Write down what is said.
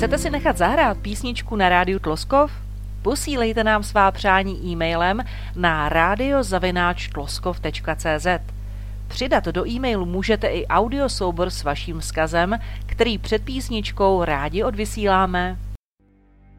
Chcete si nechat zahrát písničku na rádiu Tloskov? Posílejte nám svá přání e-mailem na radio@tloskov.cz. Přidat do e-mailu můžete i audiosoubor s vaším vzkazem, který před písničkou rádi odvysíláme.